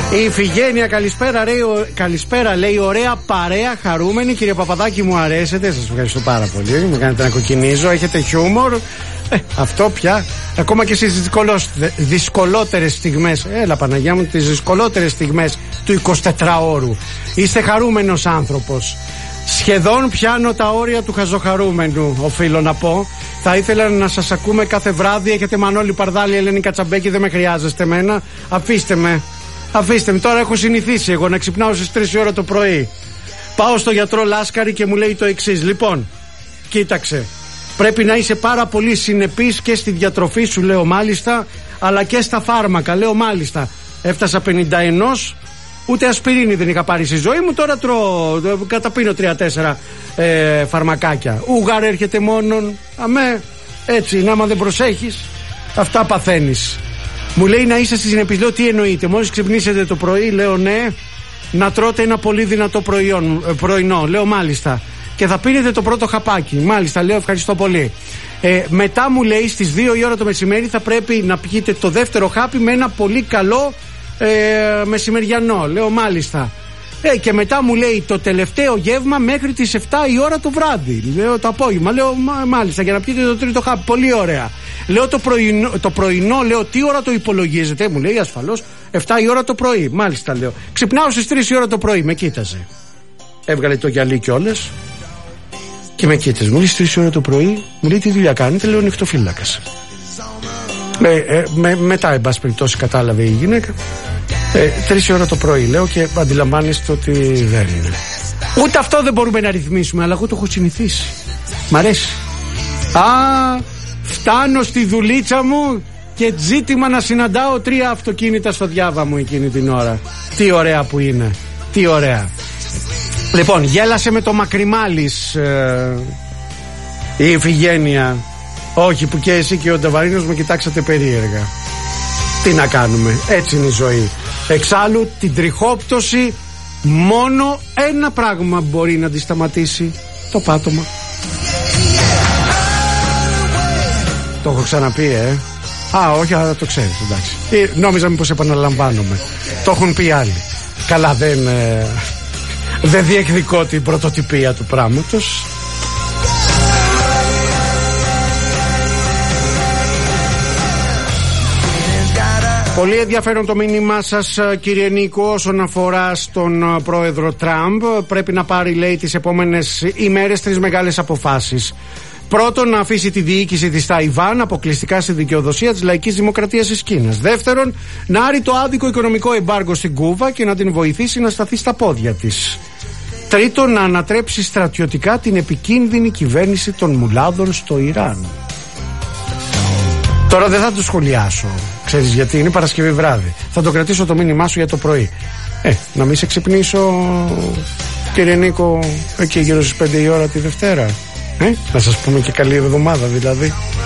Η Ιφηγένεια, καλησπέρα, λέει, ωραία παρέα, χαρούμενη. Κύριε Παπαδάκη, μου αρέσετε, σας ευχαριστώ πάρα πολύ. Με κάνετε να κοκκινίζω, έχετε χιούμορ. Αυτό πια, ακόμα και στις δυσκολότερες στιγμές, έλα Παναγιά μου, τις δυσκολότερες στιγμές του 24ωρου. Είστε χαρούμενος άνθρωπος. Σχεδόν πιάνω τα όρια του χαζοχαρούμενου, οφείλω να πω. Θα ήθελα να σας ακούμε κάθε βράδυ. Έχετε Μανώλη Παρδάλη, Ελένη Κατσαμπέκη, δεν με χρειάζεστε εμένα. Αφήστε με. Τώρα έχω συνηθίσει εγώ να ξυπνάω στις 3 η ώρα το πρωί. Πάω στο γιατρό Λάσκαρη και μου λέει το εξής. Λοιπόν, κοίταξε, πρέπει να είσαι πάρα πολύ συνεπής και στη διατροφή σου, λέω μάλιστα, αλλά και στα φάρμακα, λέω μάλιστα. Έφτασα 51, ούτε ασπιρίνη δεν είχα πάρει στη ζωή μου. Τώρα καταπίνω 3-4 φαρμακάκια. Ούγαρ έρχεται μόνον. Αμέ, έτσι είναι, άμα δεν προσέχεις, αυτά παθαίνεις. Μου λέει να είστε συνεπείς. Λέω τι εννοείτε? Μόλις ξυπνήσετε το πρωί, λέω ναι, να τρώτε ένα πολύ δυνατό πρωινό. Λέω μάλιστα. Και θα πίνετε το πρώτο χαπάκι. Μάλιστα, λέω ευχαριστώ πολύ. Μετά μου λέει στις 2 η ώρα το μεσημέρι θα πρέπει να πιείτε το δεύτερο χάπι με ένα πολύ καλό μεσημεριανό. Λέω μάλιστα. Και μετά μου λέει το τελευταίο γεύμα μέχρι τις 7 η ώρα το βράδυ. Λέω το απόγευμα. Λέω μάλιστα, για να πιείτε το τρίτο χάπι. Πολύ ωραία. Λέω το πρωινό, λέω τι ώρα το υπολογίζετε? Μου λέει ασφαλώς 7 η ώρα το πρωί. Μάλιστα, λέω. Ξυπνάω στις 3 η ώρα το πρωί. Με κοίταζε. Έβγαλε το γυαλί κιόλας και με κοίταζε. Μου λέει στις 3 η ώρα το πρωί, μου λέει τι δουλειά κάνετε? Λέω νυχτοφύλακας. Μετά, εν πάση περιπτώσει, κατάλαβε η γυναίκα. 3 η ώρα το πρωί, λέω, και αντιλαμβάνεστε ότι δεν είναι. Ούτε αυτό δεν μπορούμε να ρυθμίσουμε, αλλά εγώ το έχω συνηθίσει. Μ' αρέσει. Φτάνω στη δουλίτσα μου και ζήτημα να συναντάω 3 αυτοκίνητα στο διάβα μου εκείνη την ώρα. Τι ωραία που είναι. Τι ωραία. Λοιπόν, γέλασε με το Μακριμάλης η Ιφηγένεια. Όχι που και εσύ και ο Νταβαρίνος με κοιτάξατε περίεργα. Τι να κάνουμε, έτσι είναι η ζωή. Εξάλλου την τριχόπτωση μόνο ένα πράγμα μπορεί να τη σταματήσει: το πάτωμα. Το έχω ξαναπεί, όχι, αλλά το ξέρεις, εντάξει. Νόμιζα μήπως επαναλαμβάνομαι. Το έχουν πει άλλοι. Καλά, δεν διεκδικώ την πρωτοτυπία του πράγματος. Πολύ ενδιαφέρον το μήνυμά σας, κύριε Νίκο, όσον αφορά στον πρόεδρο Τραμπ. Πρέπει να πάρει, λέει, τις επόμενες ημέρες 3 μεγάλες αποφάσεις. Πρώτον, να αφήσει τη διοίκηση της Ταϊβάν αποκλειστικά στη δικαιοδοσία της λαϊκής δημοκρατίας της Κίνας. Δεύτερον, να άρει το άδικο οικονομικό εμπάργκο στην Κούβα και να την βοηθήσει να σταθεί στα πόδια της. Τρίτον, να ανατρέψει στρατιωτικά την επικίνδυνη κυβέρνηση των μουλάδων στο Ιράν. Τώρα δεν θα το σχολιάσω, ξέρεις γιατί, είναι Παρασκευή βράδυ. Θα το κρατήσω το μήνυμά σου για το πρωί. Να μην σε ξυπνήσω, κύριε Νίκο, εκεί γύρω στις 5 η ώρα τη Δευτέρα. Να σας πούμε και καλή εβδομάδα δηλαδή.